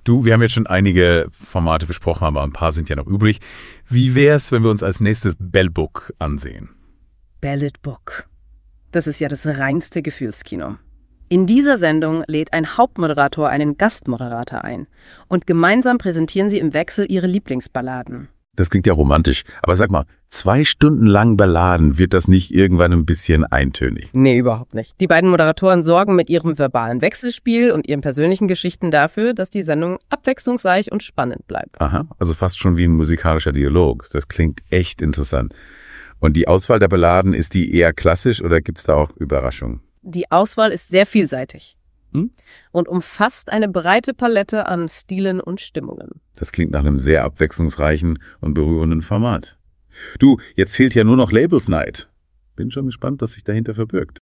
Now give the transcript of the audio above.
Du, wir haben jetzt schon einige Formate besprochen, aber ein paar sind ja noch übrig. Wie wäre es, wenn wir uns als nächstes Bell Book ansehen? Ballad Book. Das ist ja das reinste Gefühlskino. In dieser Sendung lädt ein Hauptmoderator einen Gastmoderator ein. Und gemeinsam präsentieren sie im Wechsel ihre Lieblingsballaden. Das klingt ja romantisch. Aber sag mal, 2 Stunden lang Balladen, wird das nicht irgendwann ein bisschen eintönig? Nee, überhaupt nicht. Die beiden Moderatoren sorgen mit ihrem verbalen Wechselspiel und ihren persönlichen Geschichten dafür, dass die Sendung abwechslungsreich und spannend bleibt. Aha, also fast schon wie ein musikalischer Dialog. Das klingt echt interessant. Und die Auswahl der Balladen, ist die eher klassisch oder gibt es da auch Überraschungen? Die Auswahl ist sehr vielseitig und umfasst eine breite Palette an Stilen und Stimmungen. Das klingt nach einem sehr abwechslungsreichen und berührenden Format. Du, jetzt fehlt ja nur noch Labels Night. Bin schon gespannt, was sich dahinter verbirgt.